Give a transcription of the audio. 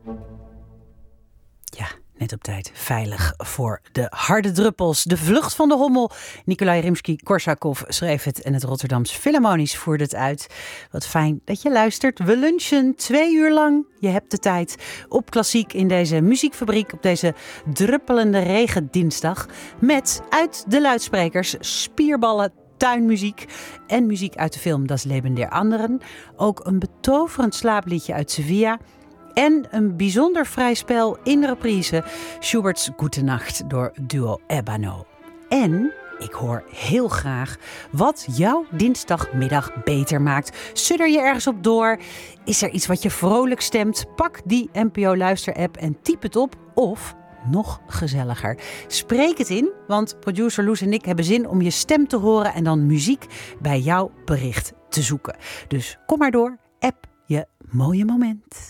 Ja, net op tijd. Veilig voor de harde druppels. De vlucht van de hommel. Nikolai Rimsky-Korsakov schreef het en het Rotterdams Philharmonisch voerde het uit. Wat fijn dat je luistert. We lunchen 2 uur lang. Je hebt de tijd op Klassiek in deze muziekfabriek op deze druppelende regendinsdag. Met uit de luidsprekers spierballen, tuinmuziek en muziek uit de film Das Leben der Anderen. Ook een betoverend slaapliedje uit Sevilla. En een bijzonder vrij spel in de reprise, Schubert's Gute Nacht door duo Ebano. En ik hoor heel graag wat jouw dinsdagmiddag beter maakt. Sudder je ergens op door? Is er iets wat je vrolijk stemt? Pak die NPO Luister-app en typ het op. Of, nog gezelliger, spreek het in, want producer Loes en ik hebben zin om je stem te horen en dan muziek bij jouw bericht te zoeken. Dus kom maar door, app je mooie moment.